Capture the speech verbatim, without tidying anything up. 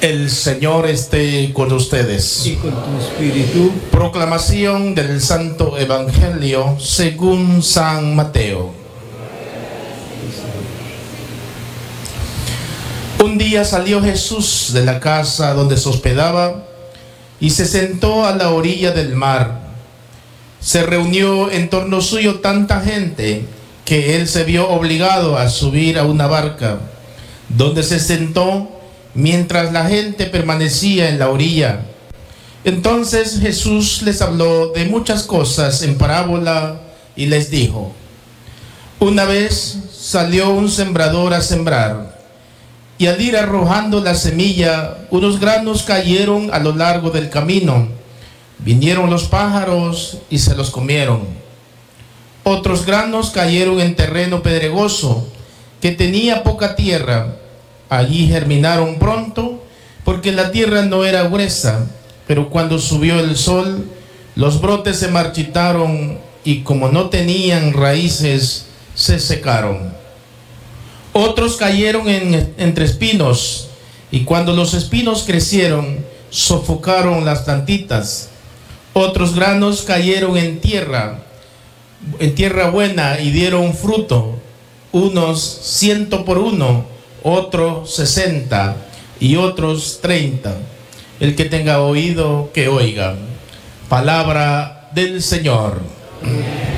El Señor esté con ustedes. Y con tu espíritu. Proclamación del Santo Evangelio según San Mateo. Un día salió Jesús de la casa donde se hospedaba y se sentó a la orilla del mar. Se reunió en torno suyo tanta gente que él se vio obligado a subir a una barca, donde se sentó mientras la gente permanecía en la orilla. Entonces Jesús les habló de muchas cosas en parábola y les dijo: una vez salió un sembrador a sembrar, y al ir arrojando la semilla, unos granos cayeron a lo largo del camino. Vinieron los pájaros y se los comieron. Otros granos cayeron en terreno pedregoso, que tenía poca tierra. Allí germinaron pronto, porque la tierra no era gruesa, pero cuando subió el sol, los brotes se marchitaron y como no tenían raíces, se secaron. Otros cayeron en, entre espinos, y cuando los espinos crecieron, sofocaron las plantitas. Otros granos cayeron en tierra, en tierra buena, y dieron fruto, unos ciento por uno, otros sesenta y otros treinta. El que tenga oído, que oiga. Palabra del Señor.